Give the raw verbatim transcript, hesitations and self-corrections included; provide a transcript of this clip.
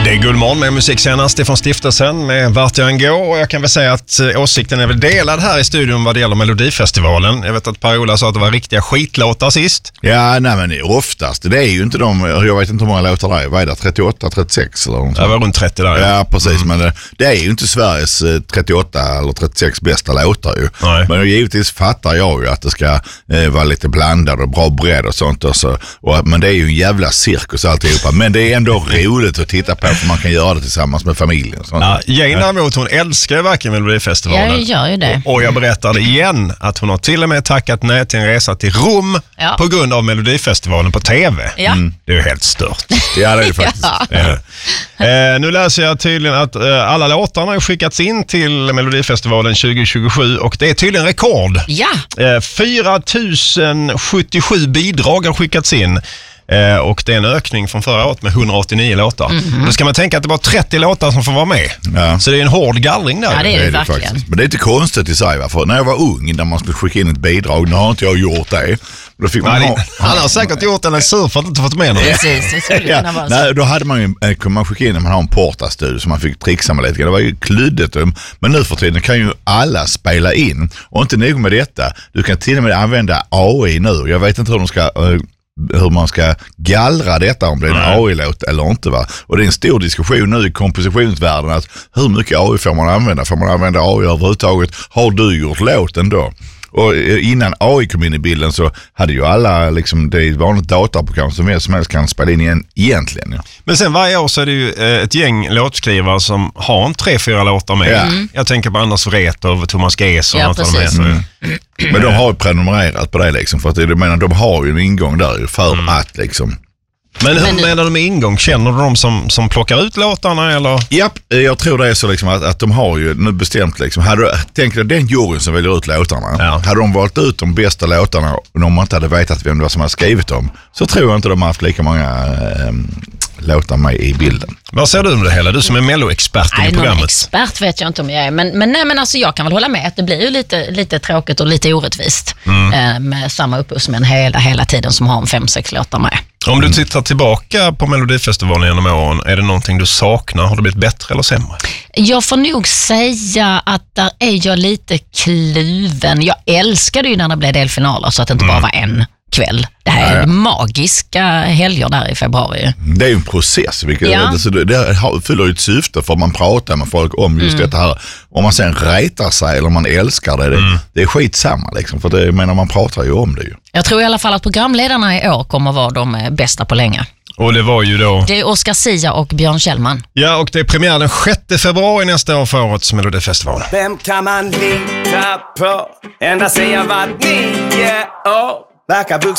Det är Guldmorgon med musiksenast från stiftelsen med Vart jag än går, och jag kan väl säga att åsikten är väl delad här i studion vad det gäller Melodifestivalen. Jag vet att Per-Ola sa att det var riktiga skitlåtar sist. Ja, nej men oftast. Det är ju inte de, jag vet inte hur många låtar det är. Vad är det? trettioåtta, trettiosex eller något? Det var runt trettio där. Ja, ja precis. Mm. Men det, det är ju inte Sveriges trettioåtta eller trettiosex bästa låtar ju. Nej. Men givetvis fattar jag ju att det ska eh, vara lite blandad och bra bredd och sånt. Och så, och, men det är ju en jävla cirkus alltihopa. Men det är ändå roligt att titta på, för man kan göra det tillsammans med familjen. Ja, Jane däremot, hon älskar ju verkligen Melodifestivalen. Jag gör ju det. Och, och jag berättade igen att hon har till och med tackat nej till en resa till Rom ja. på grund av Melodifestivalen på tv. Ja. Mm. Det är ju helt stört. Ja, det är det faktiskt. Ja. Ja. Eh, nu läser jag tydligen att eh, alla låtarna har skickats in till Melodifestivalen tjugo tjugosju, och det är tydligen rekord. Ja. Eh, fyra tusen sjuttiosju bidrag har skickats in. Eh, och det är en ökning från förra året med hundraåttionio låtar. Mm-hmm. Då ska man tänka att det var trettio låtar som får vara med. Ja. Så det är en hård gallring där. Ja, det är det, det, är det verkligen. Faktiskt. Men det är inte konstigt i sig. Va? För när jag var ung, när man skulle skicka in ett bidrag, nu har inte jag gjort det. Då fick man Nej, ha... Han har säkert gjort den, är sur för att inte fått med något. Precis, det skulle kunna vara så. Nej, då hade man ju, kunde man skicka in när man har en portastudio så man fick trixa med lite. Det var ju klyddigt. Men nu för tiden kan ju alla spela in. Och inte nog med detta, du kan till och med använda A I nu. Jag vet inte hur de ska... hur man ska gallra detta, om det är en mm. A I-låt eller inte. Va? Och det är en stor diskussion nu i kompositionsvärlden att hur mycket A I får man använda? Får man använda A I överhuvudtaget? Har du gjort låten då? Och innan A I kom in i bilden så hade ju alla liksom, det är ett vanligt dataprogram som vem som helst kan spela in igen egentligen. Ja. Men sen varje år så är det ju ett gäng låtskrivare som har en tre, fyra låtar med. Ja. Mm. Jag tänker på Anders Wrethov, Thomas Ges och ja, något av de heter. Mm. Men de har ju prenumererat på det liksom, för att jag menar, de har ju en ingång där för mm. att liksom. Men hur men, menar du med ingång? Känner du dem som, som plockar ut låtarna eller? Japp, jag tror det är så liksom att, att de har ju nu bestämt liksom. Hade, tänk dig den juryn som väljer ut låtarna. Ja. Hade de valt ut de bästa låtarna och om man inte hade vetat vem det var som hade skrivit dem, så tror jag inte de har haft lika många äh, låtar med i bilden. Vad säger du om det hela? Du som är Mello-experten i programmet. Nej, expert vet jag inte om jag är. Men, men, nej, men alltså, jag kan väl hålla med att det blir ju lite, lite tråkigt och lite orättvist. Mm. Eh, med samma upphovsmän hela, hela tiden som har en fem, sex låtar med. Om du tittar tillbaka på Melodifestivalen genom åren, är det någonting du saknar? Har det blivit bättre eller sämre? Jag får nog säga att där är jag lite kluven. Jag älskade ju när det blev delfinaler så att det inte mm. bara var en kväll. Det här är ja, ja. magiska helger där i februari. Det är ju en process. Vilket ja. det, det fyller ju ett syfte för att man pratar med folk om just mm. detta här. Om man sen retar sig eller man älskar det, det, mm. det är skitsamma liksom. För det, jag menar, man pratar ju om det ju. Jag tror i alla fall att programledarna i år kommer vara de bästa på länge. Och det var ju då... Det är Oscar Sia och Björn Kjellman. Ja, och det är premiär den sjätte februari nästa år för årets Melodifestival. Vem kan man lita på? Ända säga vad ni är. Oh. Verkar